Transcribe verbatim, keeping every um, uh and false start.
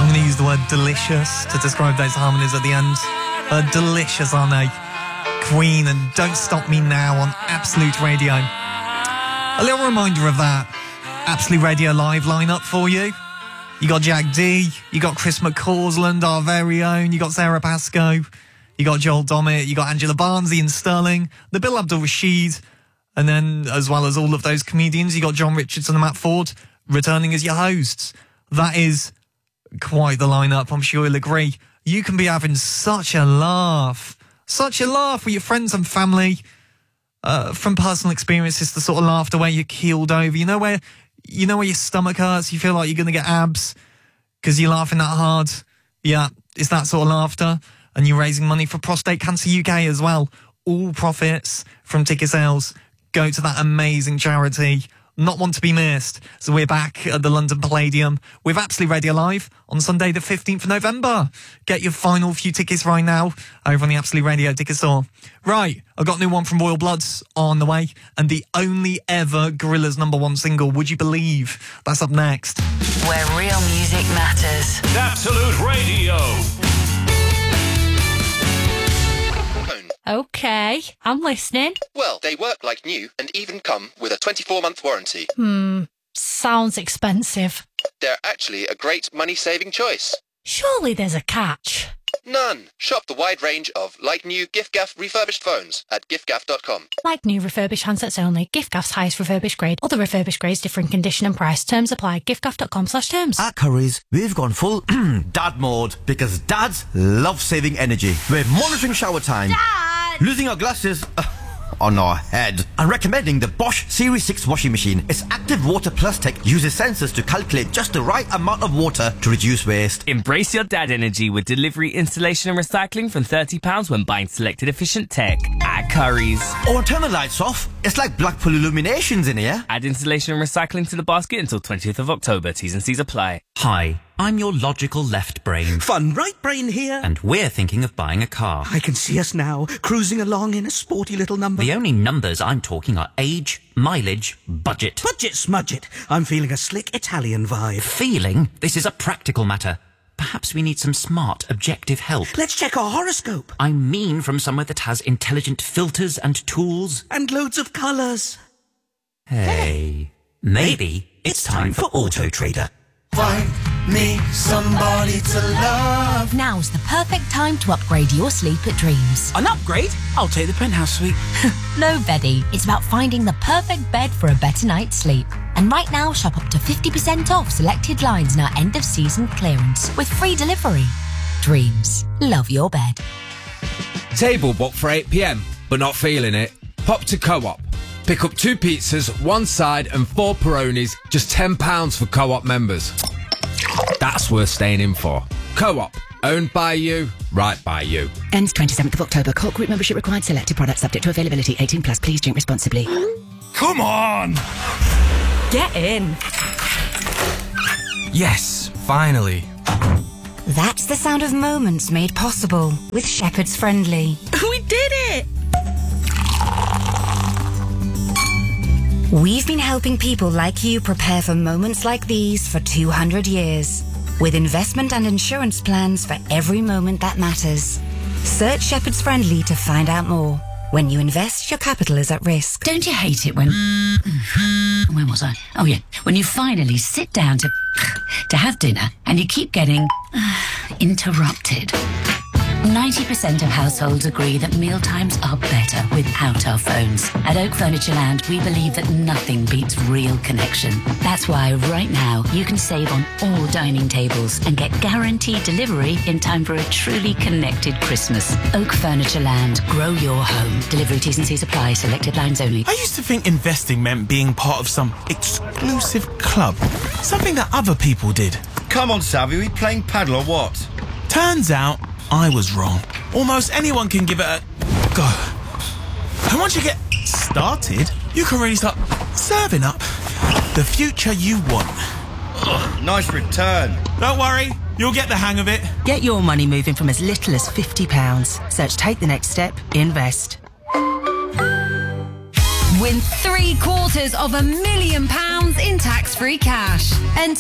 I'm going to use the word delicious to describe those harmonies at the end. Uh, delicious, aren't they? Queen and Don't Stop Me Now on Absolute Radio. A little reminder of that Absolute Radio Live lineup for you. You got Jack D, you got Chris McCausland, our very own, you got Sarah Pascoe, you got Joel Dommett, you got Angela Barnes, Ian Sterling, the Bill Abdul-Rashid, and then as well as all of those comedians, you got John Richardson and Matt Ford returning as your hosts. That is quite the lineup, I'm sure you'll agree. You can be having such a laugh, such a laugh with your friends and family, uh, from personal experiences, the sort of laughter where you're keeled over, you know where... You know where your stomach hurts, you feel like you're going to get abs because you're laughing that hard? Yeah, it's that sort of laughter. And you're raising money for Prostate Cancer U K as well. All profits from ticket sales go to that amazing charity. Not one to be missed. So we're back at the London Palladium with Absolute Radio Live on Sunday the fifteenth of November. Get your final few tickets right now over on the Absolute Radio ticket store. Right, I've got a new one from Royal Bloods on the way, and the only ever Gorillaz number one single, Would You Believe? That's up next. Where real music matters. Absolute Radio. Okay, I'm listening. Well, they work like new and even come with a twenty-four month warranty. Hmm, sounds expensive. They're actually a great money-saving choice. Surely there's a catch. None. Shop the wide range of like new giffgaff refurbished phones at giffgaff dot com. Like new refurbished handsets only. giffgaff's highest refurbished grade. Other refurbished grades differ in condition and price. Terms apply. giffgaff dot com slash terms. At Currys, we've gone full dad mode because dads love saving energy. We're monitoring shower time. Dad! Losing our glasses uh, on our head. And recommending the Bosch Series six washing machine. Its active water plus tech uses sensors to calculate just the right amount of water to reduce waste. Embrace your dad energy with delivery, installation and recycling from thirty pounds when buying selected efficient tech at Currys. Or turn the lights off. It's like Blackpool Illuminations in here. Add installation and recycling to the basket until twentieth of October. T's and C's apply. Hi, I'm your logical left brain. Fun right brain here. And we're thinking of buying a car. I can see us now, cruising along in a sporty little number. The only numbers I'm talking are age, mileage, budget. Budget smudget. I'm feeling a slick Italian vibe. Feeling? This is a practical matter. Perhaps we need some smart, objective help. Let's check our horoscope. I mean from somewhere that has intelligent filters and tools. And loads of colours. Hey, maybe it's time for Auto Trader. Find me somebody to love. Now's the perfect time to upgrade your sleep at Dreams. An upgrade? I'll take the penthouse suite. No, Betty. It's about finding the perfect bed for a better night's sleep. And right now, shop up to fifty percent off selected lines in our end-of-season clearance with free delivery. Dreams. Love your bed. Table booked for eight p m, but not feeling it? Pop to Co-op. Pick up two pizzas, one side and four Peronis, just ten pounds for Co-op members. That's worth staying in for. Co-op. Owned by you, right by you. Ends twenty-seventh of October. Co-op group membership required. Selected products subject to availability. eighteen plus. Please drink responsibly. Come on! Get in. Yes, finally. That's the sound of moments made possible with Shepherd's Friendly. We did it! We've been helping people like you prepare for moments like these for two hundred years, with investment and insurance plans for every moment that matters. Search Shepherd's Friendly to find out more. When you invest, your capital is at risk. Don't you hate it when... Where was I? Oh, yeah. When you finally sit down to... to have dinner and you keep getting... interrupted. ninety percent of households agree that mealtimes are better without our phones. At Oak Furniture Land, we believe that nothing beats real connection. That's why right now you can save on all dining tables and get guaranteed delivery in time for a truly connected Christmas. Oak Furniture Land. Grow your home. Delivery T's and C's apply. Selected lines only. I used to think investing meant being part of some exclusive club. Something that other people did. Come on, Savvy, are we playing paddle or what? Turns out I was wrong. Almost anyone can give it a go. And once you get started, you can really start serving up the future you want. Ugh, nice return. Don't worry, you'll get the hang of it. Get your money moving from as little as fifty pounds. Search Take the Next Step, Invest. Win three quarters of a million pounds in tax-free cash. Enter